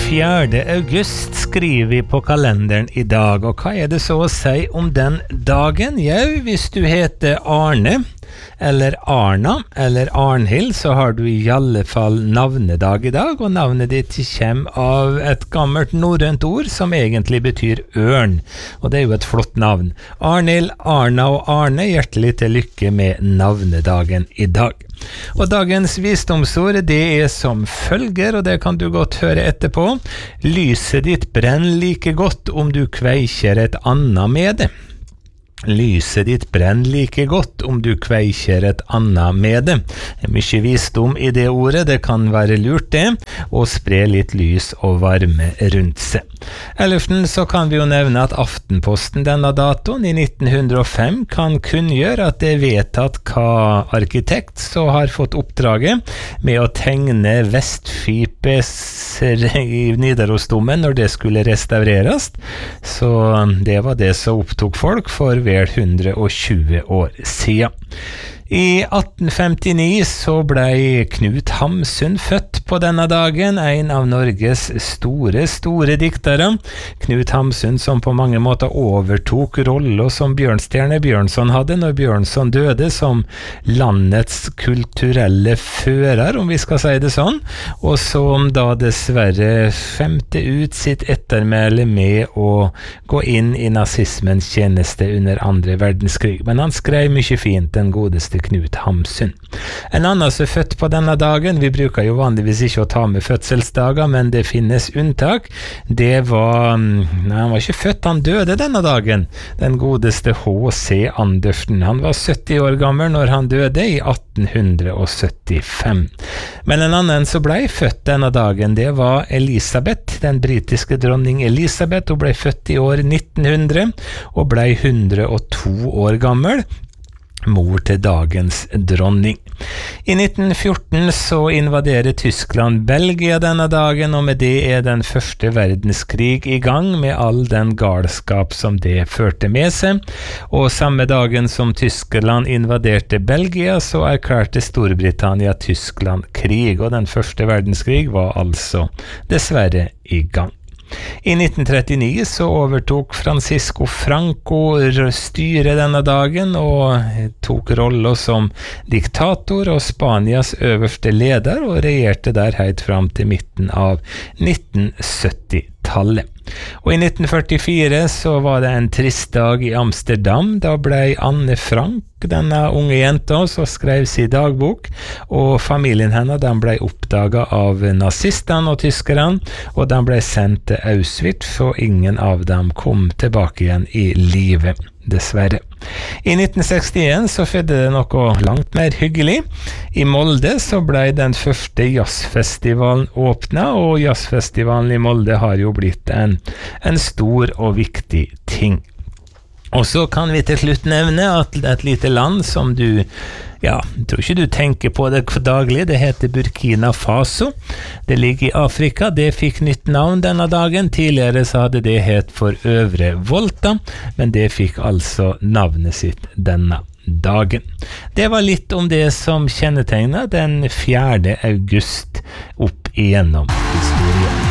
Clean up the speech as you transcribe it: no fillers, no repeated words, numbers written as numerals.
4. august skriver vi på kalenderen I dag, og hva det så å si om den dagen? Jau, hvis du heter Arne, eller Arna, eller Arnhild, så har du I alle fall navnedag I dag, og navnet ditt kommer av et gammelt norrønt ord som egentlig betyr ørn, og det jo et flott navn. Arnhild, Arna og Arne, hjertelig til lykke med navnedagen I dag. Og dagens visdomsord, det som følger, og det kan du godt høre etterpå. Lyset ditt brenner like godt om du kveikjer et annet med det. Lyset ditt brenner like godt om du kveikjer et annet med det. Det mye visdom I det ordet, det kan være lurt det, og spre litt lys og varme rundt seg. Ellers så kan vi jo nevne at Aftenposten denne datoen I 1905 kan kunngjøre at det vedtatt hva arkitekt så har fått oppdraget med å tegne Vestfipes I Nidarosdomen når det skulle restaureres. Så det var det som opptok folk for vel 120 år siden. I 1859 så ble Knut Hamsun født på denne dagen, en av Norges store diktere. Knut Hamsun som på mange måter overtok rollen som Bjørnstjerne Bjørnson hadde når Bjørnson døde som landets kulturelle fører, om vi skal si det sånn, og som da dessverre femte ut sitt ettermæle med å gå inn I nazismens tjeneste under andre verdenskrig. Men han skrev mye fint, den godeste Knut Hamsun. En annen som født på denne dagen, vi bruker jo vanligvis ikke å ta med fødselsdager, men det finnes unntak. Det var, han var ikke født, han døde denne dagen. Den godeste H.C. Andersen. Han var 70 år gammel når han døde I 1875. Men en annen som ble født denne dagen, det var Elisabeth, den britiske dronning Elisabeth. Hun ble født I år 1900 og ble 102 år gammel. Mor til dagens dronning. I 1914 så invaderer Tyskland Belgia denne dagen, og med det den første verdenskrig I gang med all den galskap som det førte med seg. Og samme dagen som Tyskland invaderte Belgia, så erklærte Storbritannia Tyskland krig, og den første verdenskrig var altså dessverre I gang. I 1939 så overtok Francisco Franco styret denne dagen og tok rollen som diktator og Spanias øverste leder og regjerte der helt fram til midten av 1970-tallet. Og I 1944 så var det en trist dag I Amsterdam. Da ble Anne Frank, denne unge jenta, som skrev sin dagbok, og familien henne den ble oppdaget av nazistene og tyskerne, og den ble sendt til Auschwitz, så ingen av dem kom tilbake igjen I livet, dessverre. I 1961 så fødte det noe langt mer hyggelig. I Molde så ble den første jazzfestivalen åpnet, og jazzfestivalen I Molde har jo blitt en stor og viktig ting. Og så kan vi til slutt nevne at et lite land som du, jeg tror ikke du tenker på det daglig, det heter Burkina Faso. Det ligger I Afrika, det fikk nytt navn denne dagen. Tidligere så hadde det hett for Øvre Volta, men det fikk altså navnet sitt denne dagen. Det var litt om det som kjennetegner den 4. august opp igjennom historien.